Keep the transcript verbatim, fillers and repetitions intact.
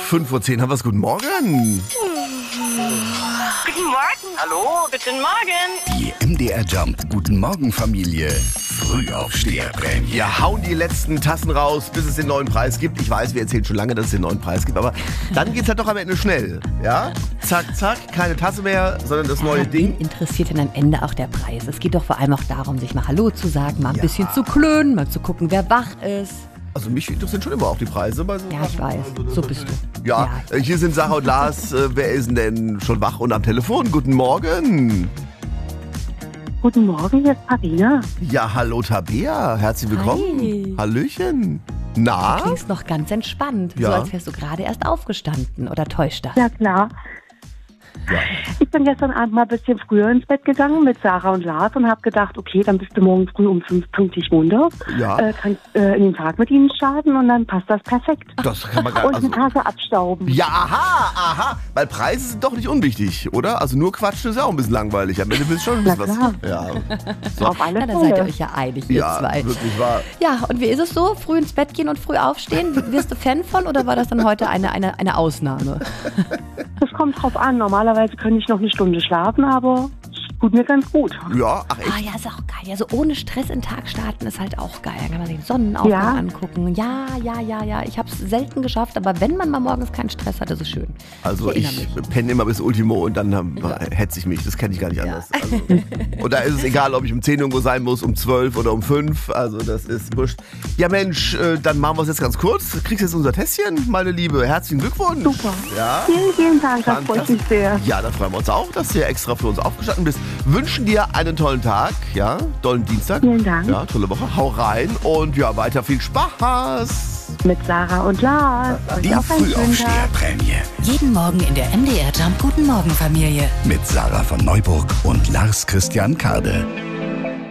fünf Uhr zehn haben wir es. Guten Morgen. Guten Morgen. Hallo, guten Morgen. Die M D R Jump Guten Morgen Familie Frühaufsteherprämie. Wir hauen die letzten Tassen raus, bis es den neuen Preis gibt. Ich weiß, wir erzählen schon lange, dass es den neuen Preis gibt, aber dann geht es halt doch am Ende schnell. Ja? Zack, zack, keine Tasse mehr, sondern das neue ja, Ding. Wen interessiert denn am Ende auch der Preis? Es geht doch vor allem auch darum, sich mal Hallo zu sagen, mal ein Ja. bisschen zu klönen, mal zu gucken, wer wach ist. Also mich interessieren schon immer auch die Preise. Bei so Ja, ich weiß. So bist du. Ja, äh, hier sind Sarah und Lars. Äh, wer ist denn schon wach und am Telefon? Guten Morgen. Guten Morgen, hier ist Sabina. Ja, hallo Tabea. Herzlich willkommen. Hi. Hallöchen. Na? Du klingst noch ganz entspannt, Ja. so als wärst du gerade erst aufgestanden. Oder täuscht das? Ja, klar. Ja. Ich bin gestern Abend mal ein bisschen früher ins Bett gegangen mit Sarah und Lars und habe gedacht, okay, dann bist du morgen früh um fünf pünktlich munter. Ja. Äh, kannst äh, in den Tag mit ihnen starten und dann passt das perfekt. Das kann man gar Und also, die Tasse abstauben. Ja, aha, aha. Weil Preise sind doch nicht unwichtig, oder? Also nur quatschen ist ja auch ein bisschen langweilig. Am Ende willst du schon ein bisschen Na was. Ja. So. Auf alle Ja, da seid ihr Fälle. euch ja einig, ihr Ja, zwei. wirklich wahr. Ja, und wie ist es so? Früh ins Bett gehen und früh aufstehen? Wirst du Fan von oder war das dann heute eine, eine, eine Ausnahme? Das kommt drauf an. Normalerweise könnte ich noch eine Stunde schlafen, aber es tut mir ganz gut. Ja, ach Ah echt? ja, ist auch geil. Ja, so ohne Stress in den Tag starten ist halt auch geil. Dann kann man sich den Sonnenaufgang Ja. angucken. Ja, ja, ja, ja. Ich habe es selten geschafft, aber wenn man mal morgens keinen Stress hat, ist es schön. Also Ich ich erinnere penne immer bis Ultimo und dann ähm, hetze ich mich. Das kenne ich gar nicht anders. Also, und da ist es egal, ob ich um zehn irgendwo sein muss, um zwölf oder um fünf. Also das ist wurscht. Ja Mensch, äh, dann machen wir es jetzt ganz kurz. Kriegst jetzt unser Tässchen, meine Liebe. Herzlichen Glückwunsch. Super. Ja. Vielen, vielen Dank. Das freut mich sehr. Ja, da freuen wir uns auch, dass du hier extra für uns aufgestanden bist. Wünschen dir einen tollen Tag, ja, tollen Dienstag. Vielen Dank. Ja, tolle Woche. Hau rein und ja, weiter viel Spaß. Mit Sarah und Lars. Die Euch auch einen schönen Tag. Frühaufsteherprämie Jeden Morgen in der M D R Jump Guten Morgen Familie. mit Sarah von Neuburg und Lars Christian Kade.